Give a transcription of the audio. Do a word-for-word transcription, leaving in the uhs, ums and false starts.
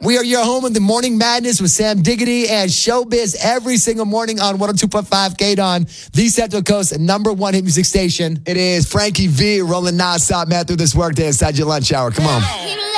We are your home of the Morning Madness with Sam Diggity and Showbiz every single morning on one oh two point five K D O N, the Central Coast number one hit music station. It is Frankie V rolling nonstop, man, through this workday inside your lunch hour. Come on.